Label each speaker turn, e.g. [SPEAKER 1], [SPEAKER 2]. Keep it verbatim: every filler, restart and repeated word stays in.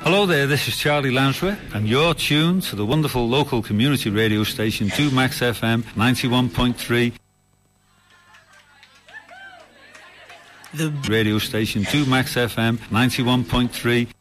[SPEAKER 1] Hello there, this is Charlie Lansbury, and you're tuned to the wonderful local community radio station two Max F M ninety-one point three. The radio station two Max F M ninety-one point three.